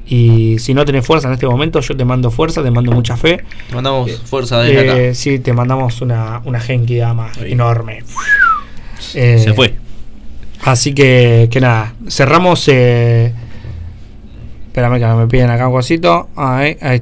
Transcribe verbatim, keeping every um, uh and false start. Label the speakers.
Speaker 1: Y si no tenés fuerza en este momento, yo te mando fuerza, te mando mucha fe.
Speaker 2: Te mandamos
Speaker 1: eh,
Speaker 2: fuerza desde
Speaker 1: eh,
Speaker 2: acá.
Speaker 1: Sí, te mandamos una, una Genki Dama
Speaker 2: Ahí.
Speaker 1: enorme.
Speaker 2: Se
Speaker 1: Eh,
Speaker 2: fue.
Speaker 1: Así que, que nada, cerramos. Eh, espérame que me piden acá un cosito. Ahí, ahí